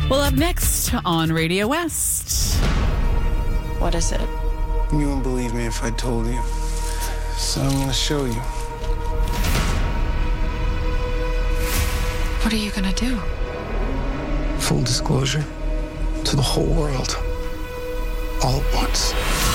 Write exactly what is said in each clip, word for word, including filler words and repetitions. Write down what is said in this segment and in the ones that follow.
Well, up next on Radio West. What is it? You wouldn't believe me if I told you. So I'm gonna show you. What are you gonna do? Full disclosure to the whole world. All at once.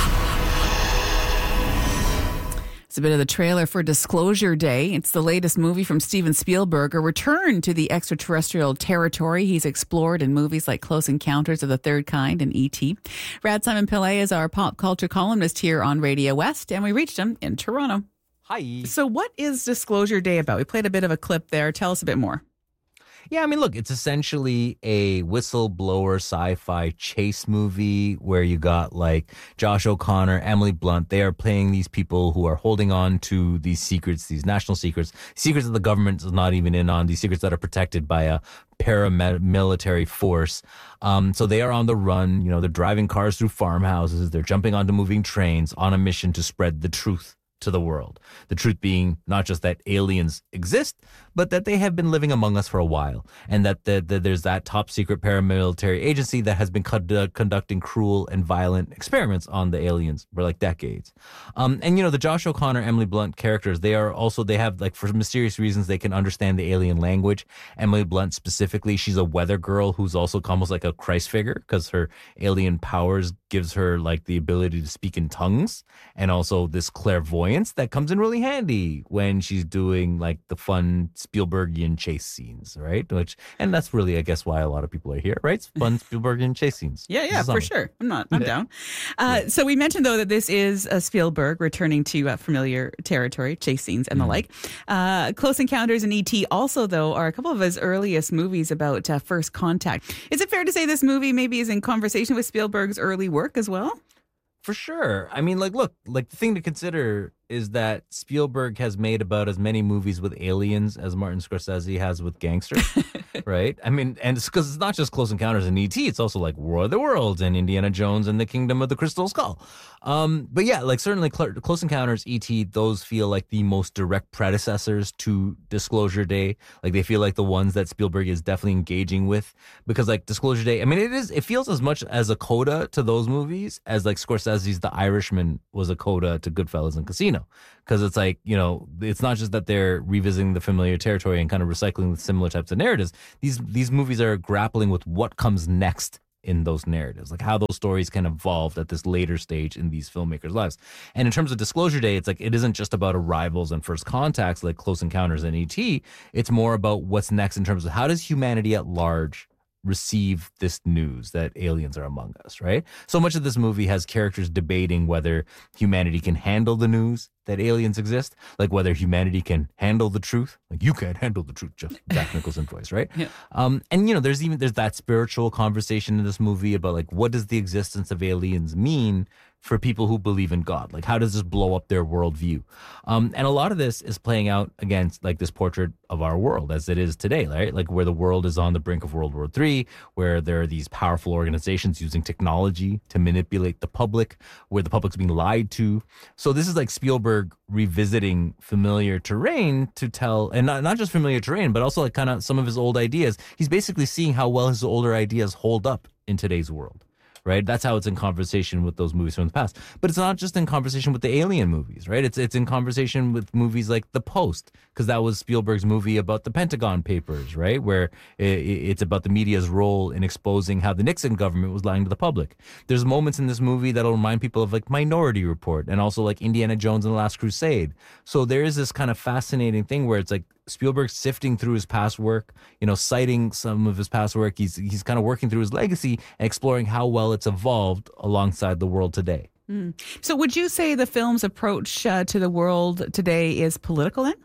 It's a bit of the trailer for Disclosure Day. It's the latest movie from Steven Spielberg, a return to the extraterrestrial territory he's explored in movies like Close Encounters of the Third Kind and E T Rad Simon Pillay is our pop culture columnist here on Radio West, and we reached him in Toronto. Hi. So what is Disclosure Day about? We played a bit of a clip there. Tell us a bit more. Yeah, I mean, look, it's essentially a whistleblower sci-fi chase movie where you got like Josh O'Connor, Emily Blunt. They are playing these people who are holding on to these secrets, these national secrets, secrets that the government is not even in on, these secrets that are protected by a paramilitary force. Um, so they are on the run. You know, they're driving cars through farmhouses. They're jumping onto moving trains on a mission to spread the truth to the world. The truth being not just that aliens exist, but that they have been living among us for a while, and that the, the, there's that top secret paramilitary agency that has been con- conducting cruel and violent experiments on the aliens for like decades. Um, and you know, the Josh O'Connor, Emily Blunt characters, they are also, they have like, for mysterious reasons, they can understand the alien language. Emily Blunt specifically, she's a weather girl who's also almost like a Christ figure because her alien powers gives her like the ability to speak in tongues, and also this clairvoyance that comes in really handy when she's doing like the fun Spielbergian chase scenes, right? Which, and that's really, I guess, why a lot of people are here, right? It's fun Spielbergian chase scenes. Yeah, yeah, for sure. I'm not, I'm down. Uh, so we mentioned though that this is uh, Spielberg returning to uh, familiar territory, chase scenes and the mm. like. Uh, Close Encounters and E T also though are a couple of his earliest movies about uh, first contact. Is it fair to say this movie maybe is in conversation with Spielberg's early work as well? For sure. I mean, like, look, like the thing to consider is that Spielberg has made about as many movies with aliens as Martin Scorsese has with gangsters, right? I mean, and it's because it's not just Close Encounters and E T, it's also like War of the Worlds and Indiana Jones and the Kingdom of the Crystal Skull. Um, but yeah, like certainly Cl- Close Encounters, E T, those feel like the most direct predecessors to Disclosure Day. Like they feel like the ones that Spielberg is definitely engaging with, because like Disclosure Day, I mean, it is, it feels as much as a coda to those movies as like Scorsese's The Irishman was a coda to Goodfellas and Casino. Because it's like, you know, it's not just that they're revisiting the familiar territory and kind of recycling the similar types of narratives. These these movies are grappling with what comes next in those narratives, like how those stories can evolve at this later stage in these filmmakers' lives. And in terms of Disclosure Day, it's like it isn't just about arrivals and first contacts like Close Encounters and E T. It's more about what's next in terms of how does humanity at large receive this news that aliens are among us, right? So much of this movie has characters debating whether humanity can handle the news that aliens exist, like whether humanity can handle the truth. Like you can't handle the truth, just Jack Nicholson voice, right? Yeah. Um, and you know, there's even there's that spiritual conversation in this movie about like what does the existence of aliens mean for people who believe in God? Like, how does this blow up their worldview? Um, and a lot of this is playing out against like this portrait of our world as it is today, right? Like where the world is on the brink of World War Three, where there are these powerful organizations using technology to manipulate the public, where the public's being lied to. So this is like Spielberg revisiting familiar terrain to tell, and not, not just familiar terrain, but also like kind of some of his old ideas. He's basically seeing how well his older ideas hold up in today's world. Right, that's how it's in conversation with those movies from the past. But it's not just in conversation with the alien movies, right? It's it's in conversation with movies like The Post, because that was Spielberg's movie about the Pentagon Papers, right? Where it, it's about the media's role in exposing how the Nixon government was lying to the public. There's moments in this movie that'll remind people of like Minority Report and also like Indiana Jones and the Last Crusade. So there is this kind of fascinating thing where it's like Spielberg sifting through his past work, you know, citing some of his past work. He's he's kind of working through his legacy and exploring how well it's evolved alongside the world today. Mm. So would you say the film's approach uh, to the world today is political then?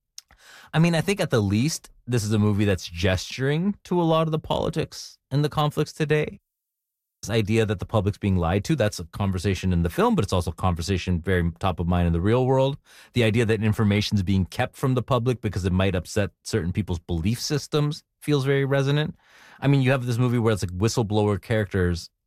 I mean, I think at the least, this is a movie that's gesturing to a lot of the politics and the conflicts today. This idea that the public's being lied to, that's a conversation in the film, but it's also a conversation very top of mind in the real world. The idea that information is being kept from the public because it might upset certain people's belief systems feels very resonant. I mean, you have this movie where it's like whistleblower characters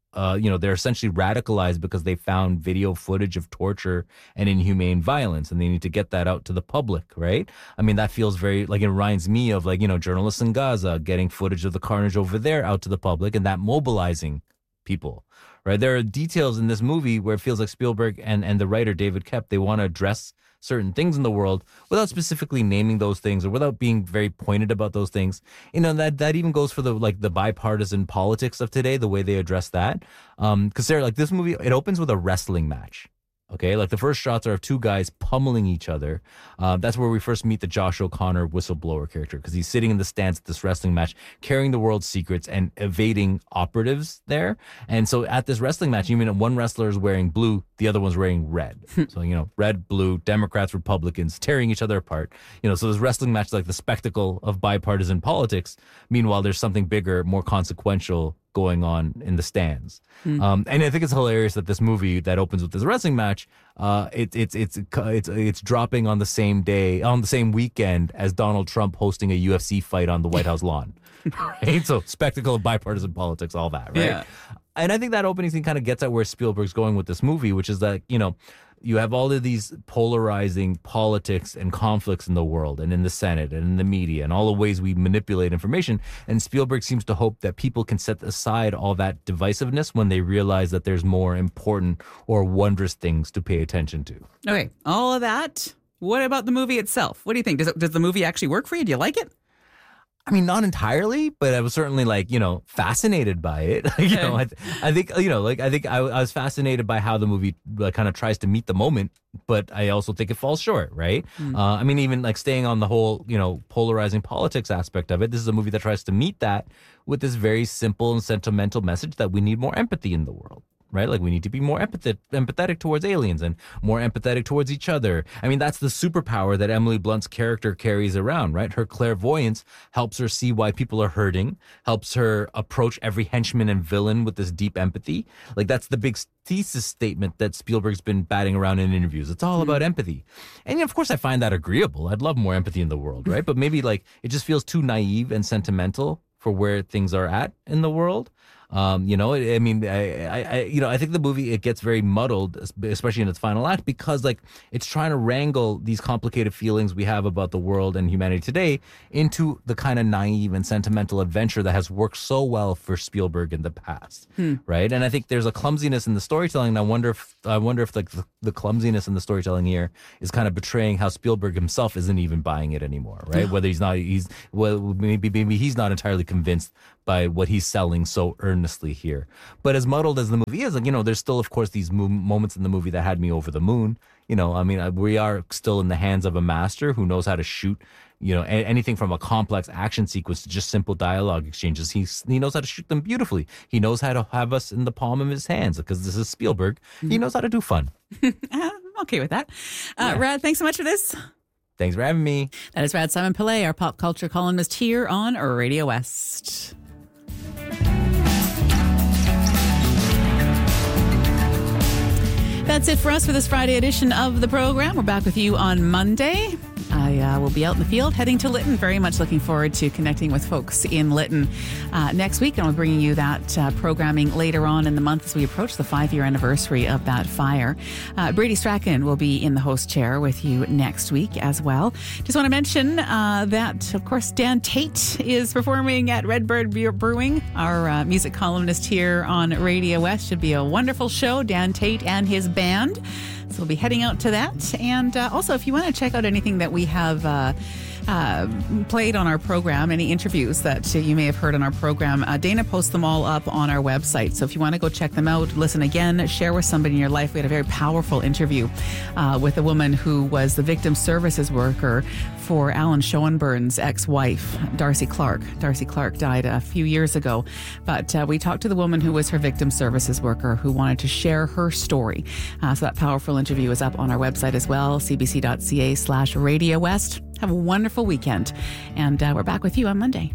uh, you know, they're essentially radicalized because they found video footage of torture and inhumane violence, and they need to get that out to the public, right? I mean, that feels very, like, it reminds me of, like, you know, journalists in Gaza getting footage of the carnage over there out to the public and that mobilizing people, right? There are details in this movie where it feels like Spielberg and, and the writer David Koepp, they want to address certain things in the world without specifically naming those things or without being very pointed about those things. You know, that that even goes for the like the bipartisan politics of today, the way they address that. Um, because they're like, this movie, it opens with a wrestling match. Okay, like the first shots are of two guys pummeling each other. Uh, that's where we first meet the Josh O'Connor whistleblower character, because he's sitting in the stands at this wrestling match, carrying the world's secrets and evading operatives there. And so at this wrestling match, you mean one wrestler is wearing blue, the other one's wearing red. So, you know, red, blue, Democrats, Republicans, tearing each other apart. You know, so this wrestling match is like the spectacle of bipartisan politics. Meanwhile, there's something bigger, more consequential going on in the stands. Mm. Um, and I think it's hilarious that this movie that opens with this wrestling match, uh, it, it's it's it's it's dropping on the same day, on the same weekend as Donald Trump hosting a U F C fight on the White House lawn. Right? So spectacle of bipartisan politics, all that, right? Yeah. And I think that opening scene kind of gets at where Spielberg's going with this movie, which is that, you know, you have all of these polarizing politics and conflicts in the world and in the Senate and in the media and all the ways we manipulate information. And Spielberg seems to hope that people can set aside all that divisiveness when they realize that there's more important or wondrous things to pay attention to. Okay, all of that. What about the movie itself? What do you think? Does it, does the movie actually work for you? Do you like it? I mean, not entirely, but I was certainly, like, you know, fascinated by it. you okay. know, I, th- I think, you know, like, I think I, I was fascinated by how the movie like, kind of tries to meet the moment, but I also think it falls short, right? Mm. Uh, I mean, even like staying on the whole, you know, polarizing politics aspect of it, this is a movie that tries to meet that with this very simple and sentimental message that we need more empathy in the world. Right? Like, we need to be more empathetic, empathetic towards aliens and more empathetic towards each other. I mean, that's the superpower that Emily Blunt's character carries around, right? Her clairvoyance helps her see why people are hurting, helps her approach every henchman and villain with this deep empathy. Like, that's the big thesis statement that Spielberg's been batting around in interviews. It's all about empathy. And of course, I find that agreeable. I'd love more empathy in the world, right? But maybe, like, it just feels too naive and sentimental for where things are at in the world. Um, you know, I, I mean, I, I, I, you know, I think the movie, it gets very muddled, especially in its final act, because like it's trying to wrangle these complicated feelings we have about the world and humanity today into the kind of naive and sentimental adventure that has worked so well for Spielberg in the past, hmm. right? And I think there's a clumsiness in the storytelling. And I wonder if, I wonder if like the, the clumsiness in the storytelling here is kind of betraying how Spielberg himself isn't even buying it anymore, right? No. Whether he's not, he's well, maybe maybe he's not entirely convinced by what he's selling so earnestly here. But as muddled as the movie is, like, you know, there's still, of course, these mo- moments in the movie that had me over the moon. You know, I mean, we are still in the hands of a master who knows how to shoot, you know, a- anything from a complex action sequence to just simple dialogue exchanges. He's, he knows how to shoot them beautifully. He knows how to have us in the palm of his hands because this is Spielberg. Mm-hmm. He knows how to do fun. I'm okay with that. Uh, yeah. Rad, thanks so much for this. Thanks for having me. That is Rad Simon Pillay, our pop culture columnist here on Radio West. That's it for us for this Friday edition of the program. We're back with you on Monday. I uh, will be out in the field heading to Lytton. Very much looking forward to connecting with folks in Lytton uh, next week. And we're bringing you that uh, programming later on in the month as we approach the five-year anniversary of that fire. Uh, Brady Strachan will be in the host chair with you next week as well. Just want to mention uh, that, of course, Dan Tate is performing at Redbird Brewing. Our uh, music columnist here on Radio West. Should be a wonderful show. Dan Tate and his band. So we'll be heading out to that. And uh, also, if you want to check out anything that we have uh, uh, played on our program, any interviews that uh, you may have heard on our program, uh, Dana posts them all up on our website. So if you want to go check them out, listen again, share with somebody in your life. We had a very powerful interview uh, with a woman who was the victim services worker for Alan Schoenburn's ex-wife, Darcy Clark. Darcy Clark died a few years ago, but uh, we talked to the woman who was her victim services worker who wanted to share her story. Uh, so that powerful interview is up on our website as well, cbc.ca slash Radio West. Have a wonderful weekend, and uh, we're back with you on Monday.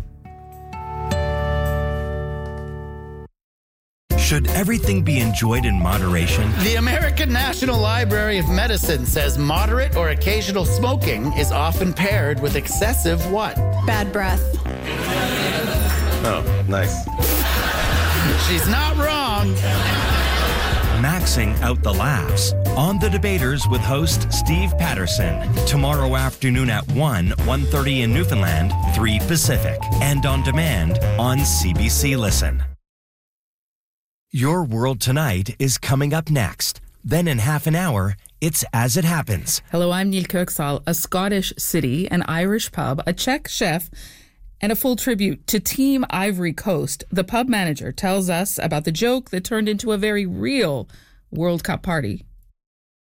Should everything be enjoyed in moderation? The American National Library of Medicine says moderate or occasional smoking is often paired with excessive what? Bad breath. Oh, nice. She's not wrong. wrong. Maxing out the laughs on The Debaters with host Steve Patterson. Tomorrow afternoon at one, one thirty in Newfoundland, three Pacific. And on demand on C B C Listen. Your World Tonight is coming up next. Then in half an hour, it's As It Happens. Hello, I'm Neil Kirksall. A Scottish city, an Irish pub, a Czech chef, and a full tribute to Team Ivory Coast. The pub manager tells us about the joke that turned into a very real World Cup party.